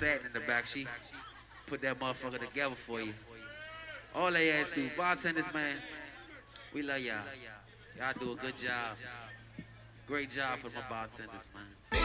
Satin in the back. She put that motherfucker together for you. All they ass do, bartenders, man. We love y'all. Y'all do a good job. Great job for my bartenders, man.